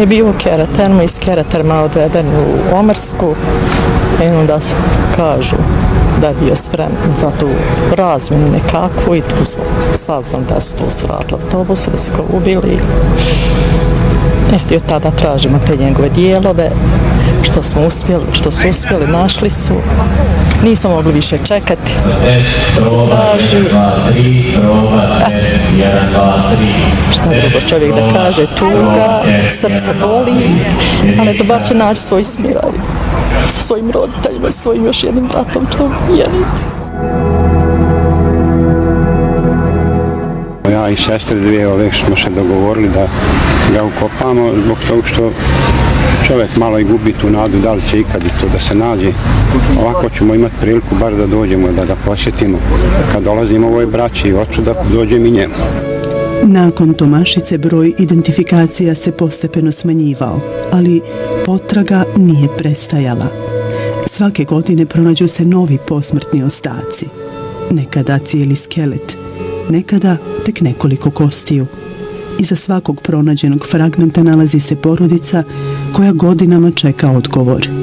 je bio u Keretermu, iz Kereterma odveden u Omarsku i onda kažu da je bio spreman za tu razmjenu nekako i tu smo saznali da su to svratili autobus, da su ga ubili. I od tada tražimo te njegove dijelove, što su uspjeli, našli su. Nismo mogli više čekati da se traži. Šta drugo čovjek da kaže, tuga, srce boli, ali dobar će naći svoj smiraj sa svojim roditeljima, svojim još jednim bratom čovjekom. Ja i sestre dvije smo se dogovorili da ga ukopamo zbog toga što čovjek malo i gubi tu nadu da li će ikad to da se nađe. Ovako ćemo imati priliku bar da dođemo, da ga posjetimo. Kad dolazimo ovoj braći i ocu da dođem i njemu. Nakon Tomašice broj identifikacija se postepeno smanjivao, ali potraga nije prestajala. Svake godine pronađu se novi posmrtni ostaci. Nekada cijeli skelet, nekada tek nekoliko kostiju. Iza svakog pronađenog fragmenta nalazi se porodica koja godinama čeka odgovor.